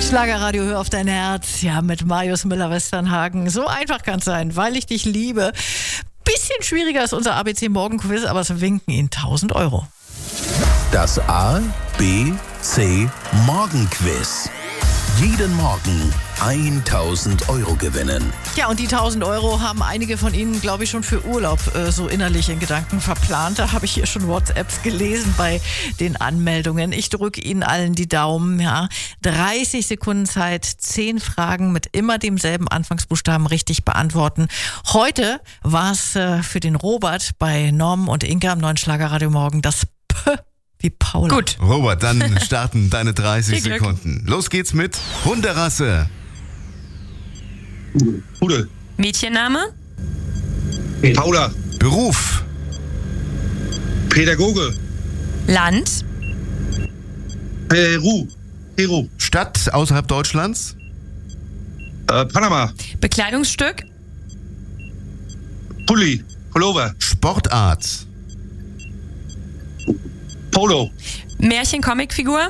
Schlagerradio, hör auf dein Herz. Ja, mit Marius Müller-Westernhagen. So einfach kann es sein, weil ich dich liebe. Bisschen schwieriger ist unser ABC-Morgenquiz, aber es winken Ihnen 1.000 Euro. Das A, B, C Morgenquiz. Jeden Morgen 1.000 Euro gewinnen. Ja, und die 1.000 Euro haben einige von Ihnen, glaube ich, schon für Urlaub so innerlich in Gedanken verplant. Da habe ich hier schon WhatsApps gelesen bei den Anmeldungen. Ich drücke Ihnen allen die Daumen. Ja. 30 Sekunden Zeit, 10 Fragen mit immer demselben Anfangsbuchstaben richtig beantworten. Heute war es für den Robert bei Norm und Inka am neuen Schlagerradio Morgen das P wie Paula. Gut. Robert, dann starten deine 30 Sekunden. Los geht's mit Hunderasse. Pudel. Mädchenname? Paula. Beruf. Pädagoge. Land? Peru. Stadt außerhalb Deutschlands. Panama. Bekleidungsstück? Pulli. Pullover. Sportart. Polo. Märchen-Comicfigur?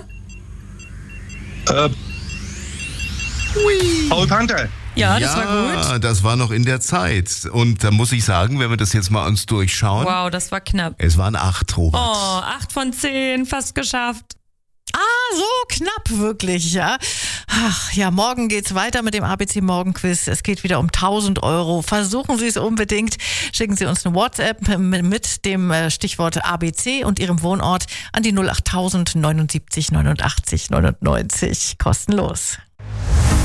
Paul Panther. Ja, das war gut. Das war noch in der Zeit. Und da muss ich sagen, wenn wir das jetzt mal uns durchschauen. Wow, das war knapp. Es waren 8, Robert. Oh, 8 von 10, fast geschafft. Ah, so knapp wirklich, ja. Ach ja, morgen geht's weiter mit dem ABC Morgenquiz. Es geht wieder um 1.000 Euro. Versuchen Sie es unbedingt. Schicken Sie uns eine WhatsApp mit dem Stichwort ABC und Ihrem Wohnort an die 08000 79 89 99. Kostenlos.